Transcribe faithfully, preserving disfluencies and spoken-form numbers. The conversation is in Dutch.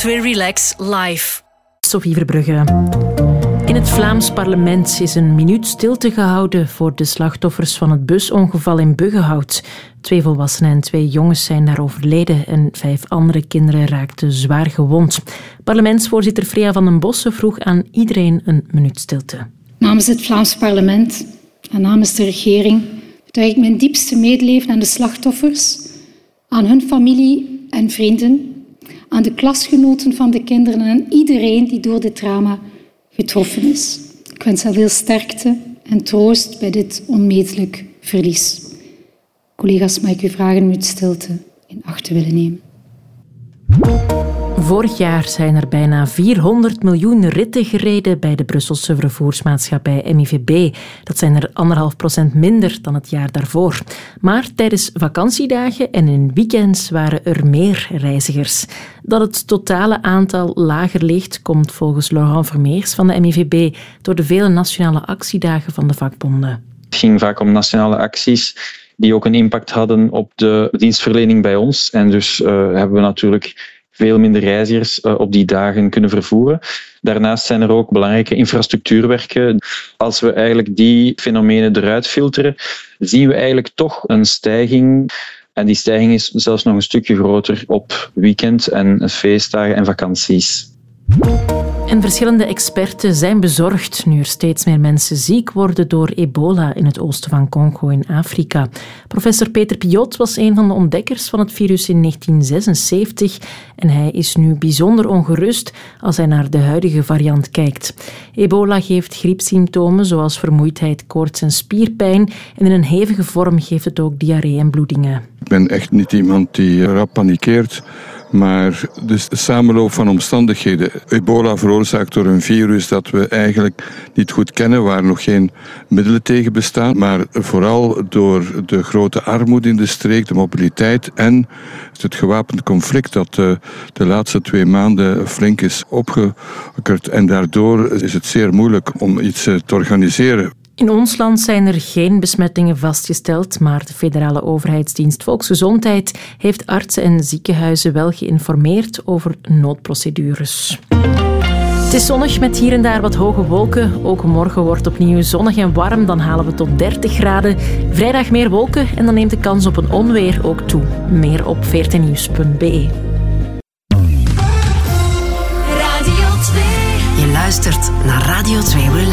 twee Relax live. Sophie Verbrugge. In het Vlaams parlement is een minuut stilte gehouden voor de slachtoffers van het busongeval in Buggenhout. Twee volwassenen en twee jongens zijn daar overleden en vijf andere kinderen raakten zwaar gewond. Parlementsvoorzitter Freya van den Bossen vroeg aan iedereen een minuut stilte. Namens het Vlaams parlement en namens de regering betuig ik mijn diepste medeleven aan de slachtoffers, aan hun familie en vrienden, aan de klasgenoten van de kinderen en aan iedereen die door dit drama getroffen is. Ik wens hen veel sterkte en troost bij dit onmetelijk verlies. Collega's, mag ik u vragen een minuut stilte in acht te willen nemen. Vorig jaar zijn er bijna vierhonderd miljoen ritten gereden bij de Brusselse vervoersmaatschappij M I V B. Dat zijn er anderhalf procent minder dan het jaar daarvoor. Maar tijdens vakantiedagen en in weekends waren er meer reizigers. Dat het totale aantal lager ligt, komt volgens Laurent Vermeers van de M I V B door de vele nationale actiedagen van de vakbonden. Het ging vaak om nationale acties die ook een impact hadden op de dienstverlening bij ons. En dus uh, hebben we natuurlijk veel minder reizigers uh, op die dagen kunnen vervoeren. Daarnaast zijn er ook belangrijke infrastructuurwerken. Als we eigenlijk die fenomenen eruit filteren, zien we eigenlijk toch een stijging. En die stijging is zelfs nog een stukje groter op weekend en feestdagen en vakanties. En verschillende experten zijn bezorgd nu er steeds meer mensen ziek worden door ebola in het oosten van Congo in Afrika. Professor Peter Piot was een van de ontdekkers van het virus in negentien zesenzeventig en hij is nu bijzonder ongerust als hij naar de huidige variant kijkt. Ebola geeft griepsymptomen zoals vermoeidheid, koorts en spierpijn en in een hevige vorm geeft het ook diarree en bloedingen. Ik ben echt niet iemand die rap panikeert. Maar dus de samenloop van omstandigheden. Ebola veroorzaakt door een virus dat we eigenlijk niet goed kennen, waar nog geen middelen tegen bestaan. Maar vooral door de grote armoede in de streek, de mobiliteit en het gewapend conflict dat de, de laatste twee maanden flink is opgeokkerd. En daardoor is het zeer moeilijk om iets te organiseren. In ons land zijn er geen besmettingen vastgesteld, maar de federale overheidsdienst Volksgezondheid heeft artsen en ziekenhuizen wel geïnformeerd over noodprocedures. Het is zonnig met hier en daar wat hoge wolken. Ook morgen wordt opnieuw zonnig en warm, dan halen we tot dertig graden. Vrijdag meer wolken en dan neemt de kans op een onweer ook toe. Meer op veertien nieuws punt b e. Radio twee. Je luistert naar Radio twee Relax.